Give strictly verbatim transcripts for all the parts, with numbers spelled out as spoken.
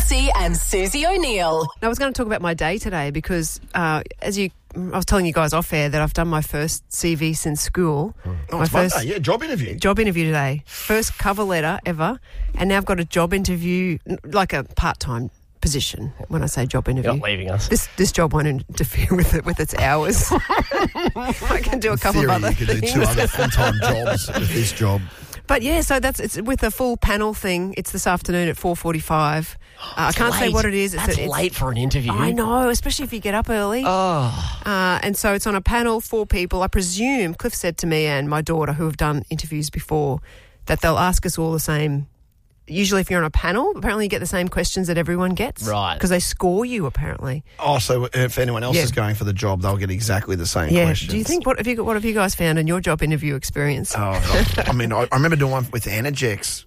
Lutzi and Susie O'Neill. I was going to talk about my day today because, uh, as you, I was telling you guys off air that I've done my first C V since school. Oh, my it's first Monday, yeah, job interview. job interview today. First cover letter ever, and now I've got a job interview, like a part-time position. When I say job interview, You're not leaving us. This this job won't interfere with it with its hours. I can do a couple Theory, of other you could do things. two other full-time jobs with this job. But yeah, so that's it's with a full panel thing. It's this afternoon at four forty-five. Uh, I It's can't say late. what it is. It's That's a, it's, late for an interview. I know, especially if you get up early. Oh. Uh, and so it's on a panel, four people. I presume, Cliff said to me and my daughter, who have done interviews before, that they'll ask us all the same. Usually if you're on a panel, apparently you get the same questions that everyone gets. Right. Because they score you, apparently. Oh, so if anyone else Yeah. is going for the job, they'll get exactly the same Yeah. questions. Do you think, what have you, what have you guys found in your job interview experience? Oh, I mean, I, I remember doing one with Anagex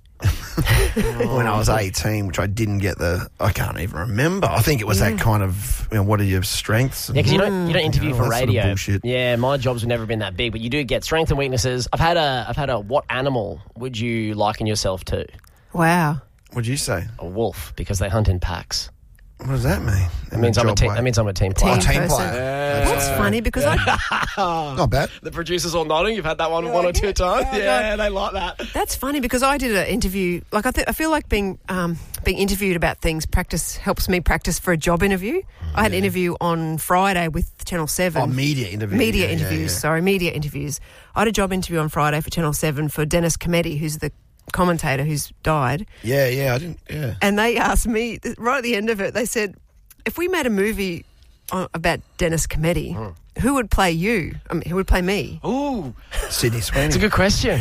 when I was eighteen, which I didn't get the... I can't even remember. I think it was that kind of, you know, what are your strengths? Yeah, because you don't you don't interview know, for that sort of radio. bullshit. Yeah, my jobs have never been that big, but you do get strengths and weaknesses. I've had a I've had a what animal would you liken yourself to? Wow. What'd you say? A wolf, because they hunt in packs. What does that mean? That means I'm a team. That means I'm a team player. Oh, team person. player. That's funny because I... Not bad. The producers all nodding. You've had that one one or two times. Oh, Yeah, they like that. That's funny because I did an interview. Like I, th- I feel like being um, being interviewed about things practice helps me practice for a job interview. I had an interview on Friday with Channel Seven. Oh, media interviews. Media Yeah, yeah, interviews. yeah. Sorry, media interviews. I had a job interview on Friday for Channel Seven for Dennis Cometti, who's the commentator who's died. Yeah, yeah, I didn't... Yeah. And they asked me right at the end of it. They said, if we made a movie on, about Dennis Cometti, Hmm. who would play you? I mean, who would play me? Ooh, Sydney Sweeney. it's a good question.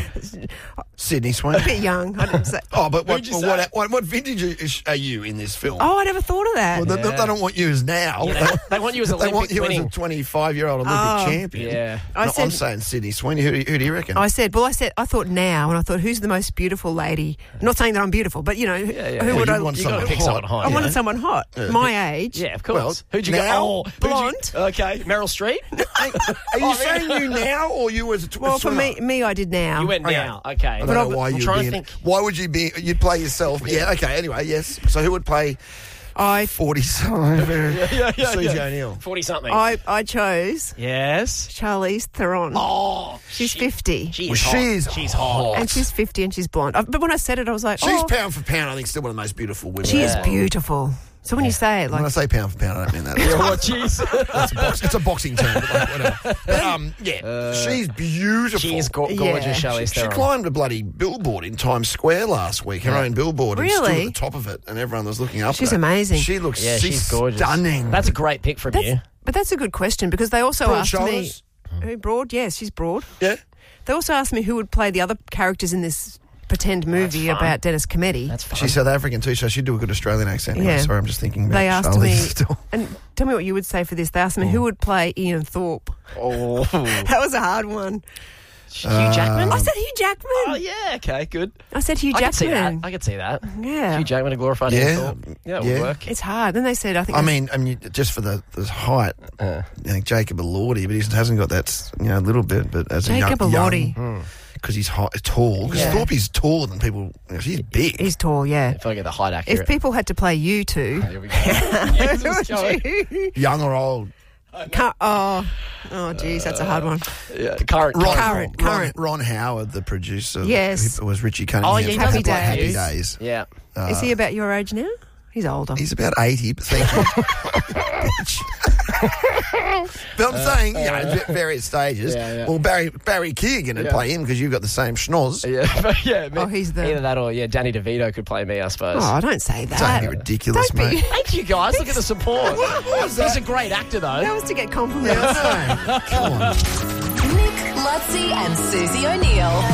Sydney A Sweeney. bit young. I didn't say. Oh, but what, Who'd you what, say? what, what vintage is- are you in this film? Oh, I never thought of that. Well, they, they don't want you as now. Yeah, they, they want you as They Olympic want you winning. as a twenty-five-year-old Olympic Oh. champion. Yeah. I No, said- I'm saying Sydney Sweeney. Who, do you- who do you reckon? I said, well, I said, I thought now, and I thought, who's the most beautiful lady? I'm not saying that I'm beautiful, but you know, who, yeah, who yeah. would you I? want You someone got to pick hot. someone hot. I yeah. wanted someone hot, my age. Yeah, of course. Well, who'd you now- go? Oh, who'd you- Blonde. Okay, Meryl Streep. Are you saying you now or you as a tw- Well, for swimmer? me, me, I did now. You went Okay. now. Okay. I don't But know I'm- why I'm you'd trying be. to in- think. Why would you be? You'd play yourself. Yeah. Okay. Anyway, yes. So who would play I, forty something? yeah, yeah, Susie yeah. O'Neill. Forty something. I, I chose Yes. Charlize Theron. Oh, she's she- fifty, She's Well, hot. she's she's hot. and she's fifty, and she's blonde. I, but when I said it, I was like, She's oh, pound for pound. I think still one of the most beautiful women. she is in the world. beautiful. So when you say it, When I like, say pound for pound, I don't mean that. Yeah, what, jeez. It's a, box, it's a boxing term, but like, whatever. But, um, yeah, she's beautiful. She's go- Yeah. gorgeous, Charlize She Theron. climbed a bloody billboard in Times Square last week, her own billboard, and stood Really? at the top of it, and everyone was looking up. She's at her. amazing. She looks Yeah, she's gorgeous. stunning. That's a great pick from that's, you. but that's a good question because they also Broad asked shoulders? me, who broad? Yes, she's broad. Yeah. They also asked me who would play the other characters in this pretend movie fun. about Dennis Cometti. That's fun. She's South African too, so she'd do a good Australian accent. Anyway. Yeah. Sorry, I'm just thinking about They asked Charlize me, still. and tell me what you would say for this. They asked me who would play Ian Thorpe. Oh. That was a hard one. Hugh Jackman? I said Hugh Jackman. oh, yeah, okay, good. I said Hugh I could see that. Jackman. I could see that. Yeah. Hugh Jackman, a glorified Yeah. Ian Thorpe. Yeah, it Yeah. would work. It's hard. Then they said, I think. I it's- mean, I mean, just for the, the height, Uh. you know, Jacob Elordi, but he hasn't got that, you know, a little bit. But as Jacob a young, Elordi. young, because he's hot, tall. Because Yeah. Thorpe is taller than people. You know, he's big. he's tall, yeah. If I get the height accurate. If people had to play you two, Here we go. Yes, who it's would going. you? Young or old. Can't, oh, oh, geez, that's a hard one. Yeah, current. Ron, Current, Ron, current. Ron Howard, the producer. Yes. who was Richie Cunningham. Oh, yeah, he from does Happy Happy Days. Days. Yeah. Is he about your age now? He's older. He's about eighty, but thank you. But I'm saying, you know, at various stages. Yeah, yeah. Well, Barry Barry Keoghan would Yeah. play him because you've got the same schnoz. Yeah, but yeah. Oh, he's the- Either that or, yeah, Danny DeVito could play me, I suppose. Oh, don't say Don't that. be ridiculous, Don't be- mate. Thank you, guys. Look at the support. was He's a great actor, though. That was to get compliments. Come on. Nick, Lutzi and Susie O'Neill.